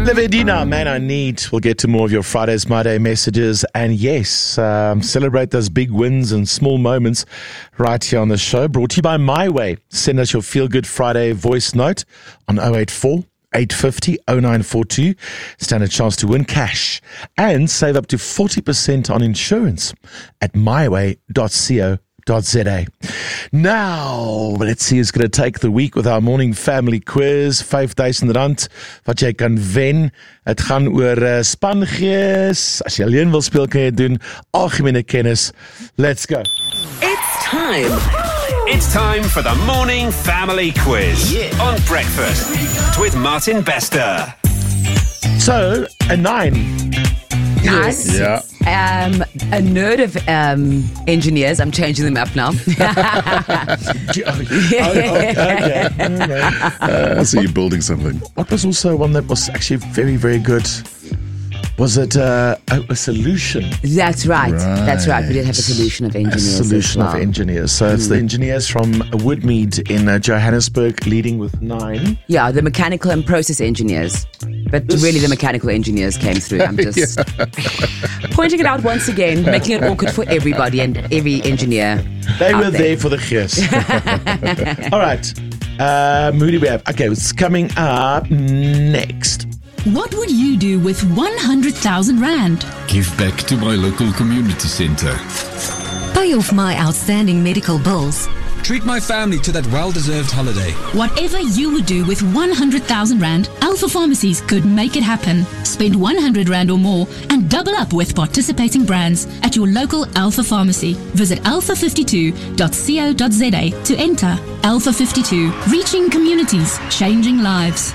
Levedina, Man I Need. We'll get to more of your Fridays, My Day messages. And yes, celebrate those big wins and small moments right here on the show. Brought to you by My Way. Send us your Feel Good Friday voice note on 084 850 0942. Stand a chance to win cash and save up to 40% on insurance at myway.co.za. Now, let's see who's going to take the week with our morning family quiz. R5,000 wat jy kan wen. Het gaan oor spangees. As jy alleen wil speel, kan jy doen algemene kennis. Let's go. It's time for the morning family quiz on Breakfast with Martin Bester. So, a 9. Nice. Yeah. A nerd of engineers. I'm changing them up now. Okay. So you're building something. What was also one that was actually very, very good? Was it a solution? That's right. That's right. We did have a solution of engineers. A solution as well. of engineers. So it's the engineers from Woodmead in Johannesburg leading with 9. Yeah, the mechanical and process engineers. But really the mechanical engineers came through. I'm just pointing it out once again, making it awkward for everybody and every engineer. They were there for the gears. All right. Moody Web. Okay, it's coming up next. What would you do with 100,000 Rand? Give back to my local community centre. Pay off my outstanding medical bills. Treat my family to that well-deserved holiday. Whatever you would do with 100,000 Rand, Alpha Pharmacies could make it happen. Spend 100 Rand or more and double up with participating brands at your local Alpha Pharmacy. Visit alpha52.co.za to enter. Alpha 52, reaching communities, changing lives.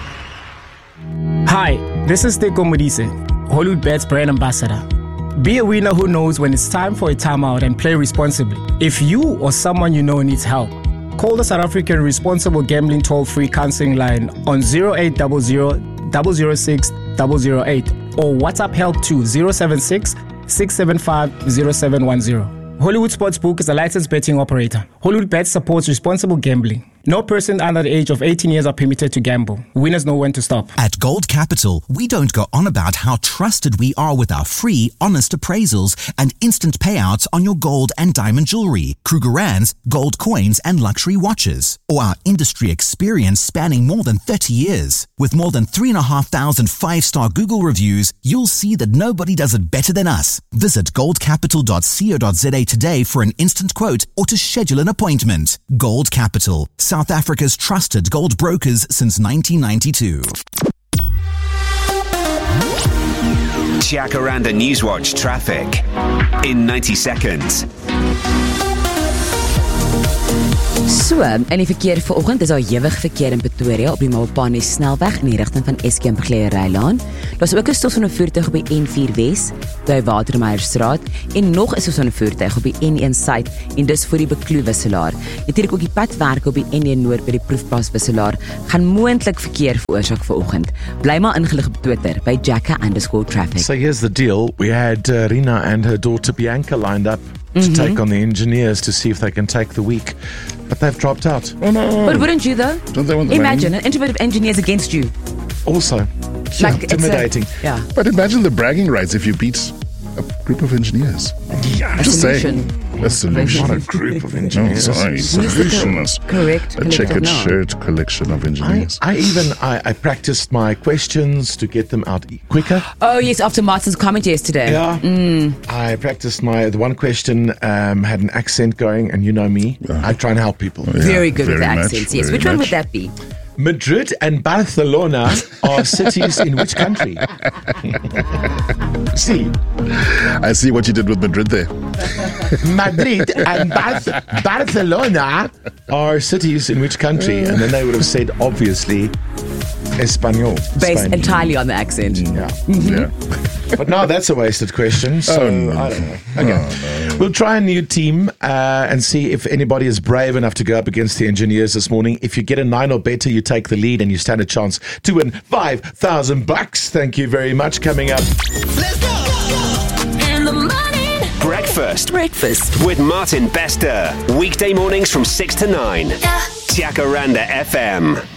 Hi, this is Teko Modise, Hollywood Bets brand ambassador. Be a winner who knows when it's time for a timeout and play responsibly. If you or someone you know needs help, call the South African Responsible Gambling Toll-Free Counseling Line on 0800 006 008 or WhatsApp help to 076 675 0710. Hollywood Sportsbook is a licensed betting operator. Hollywood Bets supports responsible gambling. No person under the age of 18 years are permitted to gamble. Winners know when to stop. At Gold Capital, we don't go on about how trusted we are with our free, honest appraisals and instant payouts on your gold and diamond jewelry, Krugerrands, gold coins and luxury watches, or our industry experience spanning more than 30 years. With more than 3,500 5-star Google reviews, you'll see that nobody does it better than us. Visit goldcapital.co.za today for an instant quote or to schedule an appointment. Gold Capital, South Africa's trusted gold brokers since 1992. Jacaranda Newswatch traffic in 90 seconds. So, in die verkeer vanoggend is daar ewig verkeer in Pretoria op die Mabopane snelweg in die rigting van Eskom Rylaan. Daar's ook 'n stilstaande voertuig op die N4 Wes by Watermeierstraat en nog 'n stilstaande voertuig op die N1 Suid en dis voor die Bekloo wisselaar. Natuurlik ook die padwerke op die N1 Noord by die Proefplaas wisselaar gaan moontlik verkeer veroorsaak vanoggend. Bly maar ingelig op Twitter by Jacka_traffic. So here's the deal. We had Rina and her daughter Bianca lined up to take on the engineers to see if they can take the week. But they've dropped out. Oh no. But wouldn't you though? Don't they want the Imagine money? an interview of engineers against you. Also, Like, it's intimidating. Yeah. But imagine the bragging rights if you beat a group of engineers. Yeah, Just solution. saying. A solution. not a group of No, engineers. sorry. Solutionless. Correct. A checkered No. shirt collection of engineers. I practiced my questions to get them out quicker. Oh yes, after Martin's comment yesterday. Yeah. I practiced the one question had an accent going, and you know me, I try and help people. Yeah, Very good with the very much, accents, yes. very Which one much. would that be? Madrid and Barcelona are cities in which country? See, I see what you did with Madrid there. Madrid and Barcelona are cities in which country? And then they would have said, obviously, Espanol. Based Spain. entirely on the accent. Yeah. Yeah. But now that's a wasted question. So no. I don't know. Okay. We'll try a new team and see if anybody is brave enough to go up against the engineers this morning. If you get a 9 or better, you take the lead and you stand a chance to win $5,000. Thank you very much. Coming up. Let's go! In the morning. Breakfast with Martin Bester. Weekday mornings from 6 to 9. Jacaranda FM.